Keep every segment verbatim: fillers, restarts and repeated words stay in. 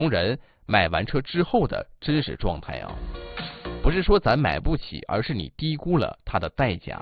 同人买完车之后的真实状态啊。不是说咱买不起，而是你低估了它的代价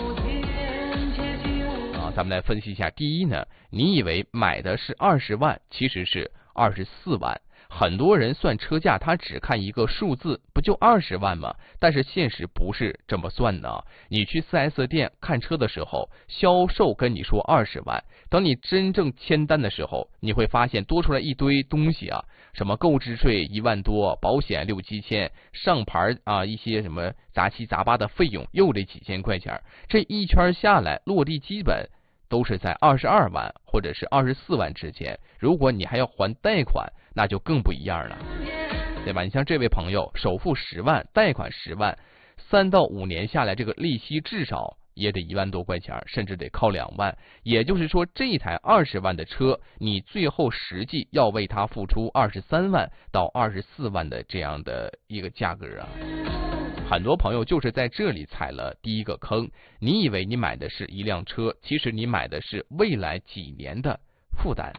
啊。咱们来分析一下，第一呢，你以为买的是二十万，其实是二十四万。很多人算车价，他只看一个数字，不就二十万吗？但是现实不是这么算的。你去 四 S 店看车的时候，销售跟你说二十万，等你真正签单的时候，你会发现多出来一堆东西啊，什么购置税一万多，保险六七千，上牌啊一些什么杂七杂八的费用又得几千块钱，这一圈下来落地基本都是在二十二万或者是二十四万之间。如果你还要还贷款，那就更不一样了，对吧？你像这位朋友，首付十万，贷款十万，三到五年下来，这个利息至少也得一万多块钱，甚至得靠两万。也就是说，这台二十万的车，你最后实际要为它付出二十三万到二十四万的这样的一个价格啊。很多朋友就是在这里踩了第一个坑，你以为你买的是一辆车，其实你买的是未来几年的负担。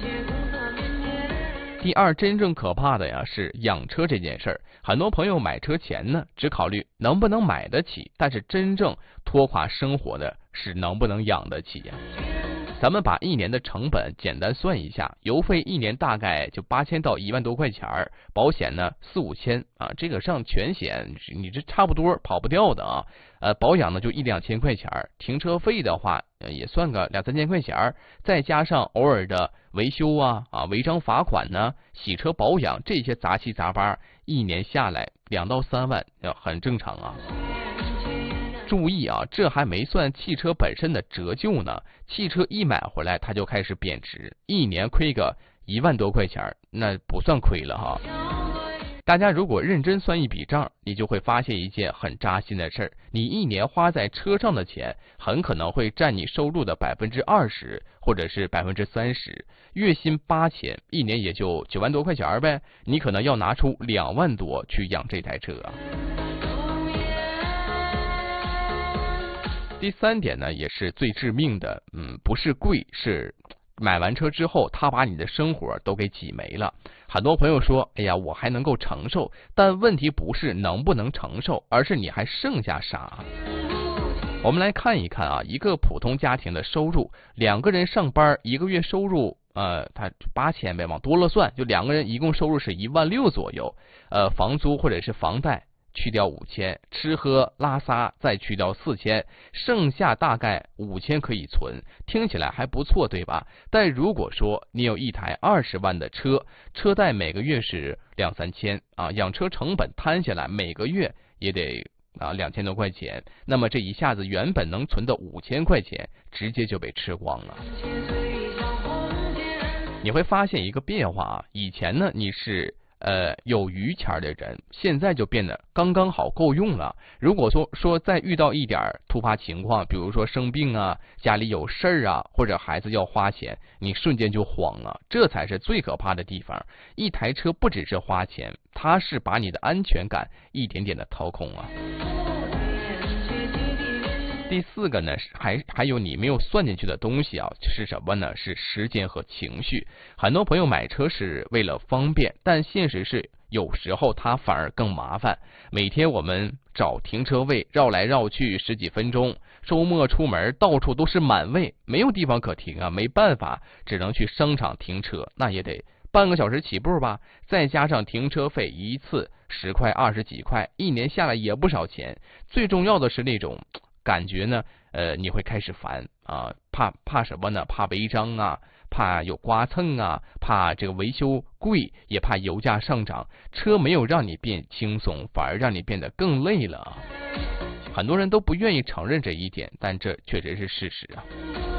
第二，真正可怕的呀是养车这件事儿。很多朋友买车前呢，只考虑能不能买得起，但是真正拖垮生活的是能不能养得起呀。咱们把一年的成本简单算一下，油费一年大概就八千到一万多块钱儿，保险呢四五千啊，这个上全险你这差不多跑不掉的啊。呃，保养呢就一两千块钱儿，停车费的话、呃、也算个两三千块钱儿，再加上偶尔的维修啊啊违章罚款呢，洗车保养这些杂七杂八，一年下来两到三万，很正常啊。注意啊，这还没算汽车本身的折旧呢。汽车一买回来它就开始贬值，一年亏个一万多块钱，那不算亏了哈。大家如果认真算一笔账，你就会发现一件很扎心的事儿：你一年花在车上的钱，很可能会占你收入的百分之二十，或者是百分之三十。月薪八千，一年也就九万多块钱呗，你可能要拿出两万多去养这台车啊。第三点呢，也是最致命的，嗯，不是贵，是买完车之后，他把你的生活都给挤没了。很多朋友说，哎呀，我还能够承受，但问题不是能不能承受，而是你还剩下啥。我们来看一看啊，一个普通家庭的收入，两个人上班，一个月收入呃，他八千呗，往多了算，就两个人一共收入是一万六左右，呃，房租或者是房贷去掉五千，吃喝拉撒再去掉四千，剩下大概五千可以存，听起来还不错，对吧？但如果说你有一台二十万的车，车贷每个月是两三千啊，养车成本摊下来每个月也得啊两千多块钱，那么这一下子原本能存的五千块钱，直接就被吃光了。你会发现一个变化啊，以前呢你是呃，有余钱的人，现在就变得刚刚好够用了。如果说说再遇到一点突发情况，比如说生病啊，家里有事儿啊，或者孩子要花钱，你瞬间就慌了，这才是最可怕的地方。一台车不只是花钱，它是把你的安全感一点点的掏空啊。第四个呢，还还有你没有算进去的东西啊，是什么呢？是时间和情绪。很多朋友买车是为了方便，但现实是有时候它反而更麻烦。每天我们找停车位绕来绕去十几分钟，周末出门到处都是满位，没有地方可停啊，没办法，只能去商场停车，那也得半个小时起步吧，再加上停车费一次十块二十几块，一年下来也不少钱。最重要的是那种感觉呢，呃，你会开始烦啊，怕怕什么呢？怕违章啊，怕有刮蹭啊，怕这个维修贵，也怕油价上涨。车没有让你变轻松，反而让你变得更累了。很多人都不愿意承认这一点，但这确实是事实啊。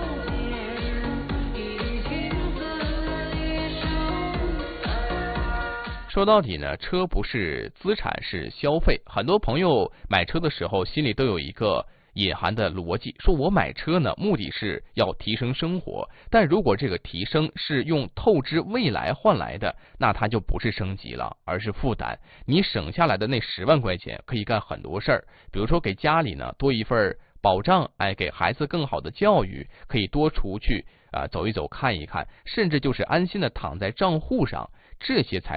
说到底呢，车不是资产，是消费。很多朋友买车的时候，心里都有一个隐含的逻辑，说我买车呢，目的是要提升生活，但如果这个提升是用透支未来换来的，那它就不是升级了，而是负担。你省下来的那十万块钱可以干很多事儿，比如说给家里呢多一份保障，哎，给孩子更好的教育，可以多出去啊、呃、走一走看一看，甚至就是安心的躺在账户上，这些才